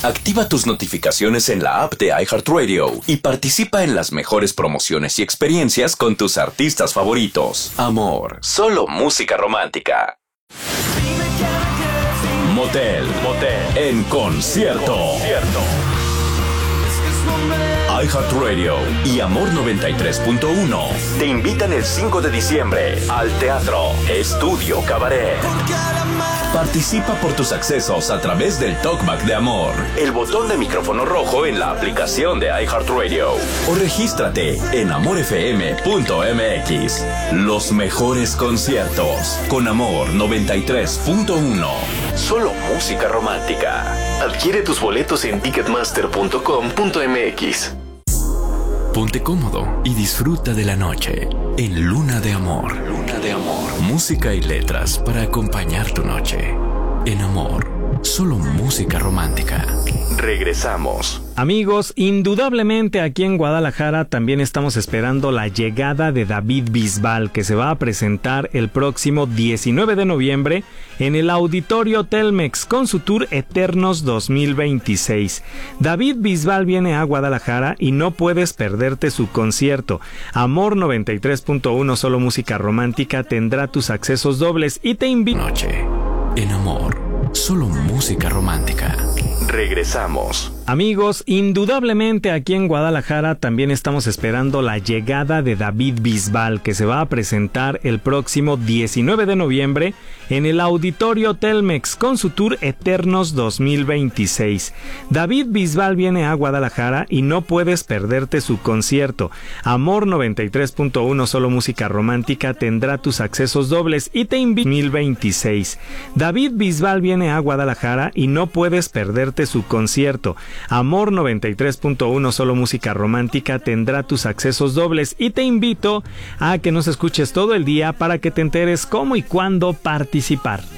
Activa tus notificaciones en la app de iHeartRadio y participa en las mejores promociones y experiencias con tus artistas favoritos. Amor, solo música romántica. Motel en concierto. iHeartRadio y Amor 93.1 te invitan el 5 de diciembre al Teatro Estudio Cabaret. Participa por tus accesos a través del Talkback de Amor, el botón de micrófono rojo en la aplicación de iHeartRadio, o regístrate en amorfm.mx. Los mejores conciertos con Amor 93.1. Solo música romántica. Adquiere tus boletos en ticketmaster.com.mx. Ponte cómodo y disfruta de la noche en Luna de Amor. Luna de Amor. Música y letras para acompañar tu noche. En Amor, solo música romántica. Regresamos. Amigos, indudablemente aquí en Guadalajara también estamos esperando la llegada de David Bisbal, que se va a presentar el próximo 19 de noviembre en el Auditorio Telmex con su tour Eternos 2026. David Bisbal viene a Guadalajara y no puedes perderte su concierto. Amor 93.1, solo música romántica, tendrá tus accesos dobles y te invito. Noche en Amor, solo música romántica. Regresamos. Amigos, indudablemente aquí en Guadalajara también estamos esperando la llegada de David Bisbal, que se va a presentar el próximo 19 de noviembre en el Auditorio Telmex con su tour Eternos 2026. David Bisbal viene a Guadalajara y no puedes perderte su concierto. Amor 93.1, solo música romántica, tendrá tus accesos dobles y te invito 2026. David Bisbal viene a Guadalajara y no puedes perderte su concierto. Amor 93.1, solo música romántica, tendrá tus accesos dobles y te invito a que nos escuches todo el día para que te enteres cómo y cuándo participar.